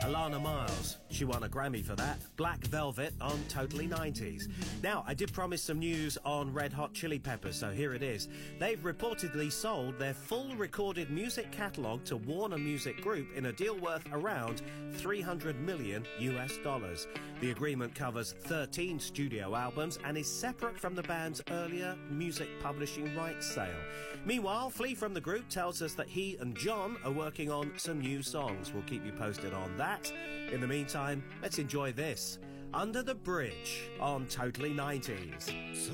Alana Miles. She won a Grammy for that. Black Velvet on Totally 90s. Now, I did promise some news on Red Hot Chili Peppers, so here it is. They've reportedly sold their full recorded music catalogue to Warner Music Group in a deal worth around $300 million. The agreement covers 13 studio albums and is separate from the band's earlier music publishing rights sale. Meanwhile, Flea from the group tells us that he and John are working on some new songs. We'll keep you posted on that. In the meantime, let's enjoy this. Under the Bridge on Totally 90s. So